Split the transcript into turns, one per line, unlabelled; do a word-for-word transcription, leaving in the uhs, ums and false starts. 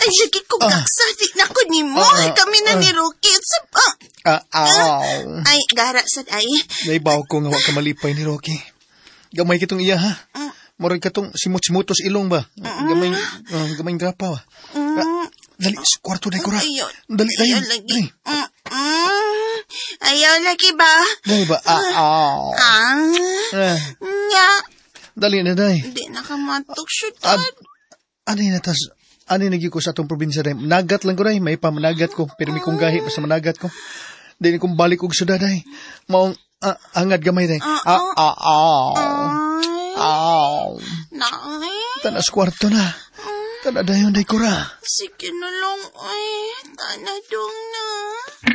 Ay, sige kong
Ah.
kaksa. Di na ko ni mo.
Ah,
Ay, kami na
ah.
ni Rocky. Sa pa.
Ah, aw.
Ay, gara sa ay.
Naibaw ko nga wa ka malipay ni Rocky. Gamay kitong iya, ha?
Mm.
Murag katong simut-simutos ilong ba? Gamay, uh, gamay grapa ba? Ah, dali, sa kwarto na kura.
Ayaw.
Dali, dali.
Ayaw lagi.
Dali,
Mm, mm. Ayaw lagi ba?
dali ba? Ah, aw.
Ah.
Ah,
Nga.
dali na, dali.
Di na ka matok siya,
Ad,
Dad.
ano yun natas? Ano yung naging ko sa atong probinsya dahil? Nagat lang ko dahil. May pamanagat ko. Pero may kong gahi pa sa managat ko. Dahil kong balik kong suda dahil. Maong ah, angad gamay dahil.
Ah,
Ah, ah, aw.
Ay.
Aw.
Nay.
Tanas kwarto na. Tana dayon day kura.
Sige na lang, ay. Tanadong na.